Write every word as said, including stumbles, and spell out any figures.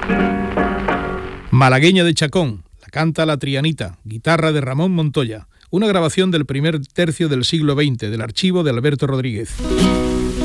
Malagueña de Chacón, la canta La Trianita, guitarra de Ramón Montoya, una grabación del primer tercio del siglo veinte del archivo de Alberto Rodríguez.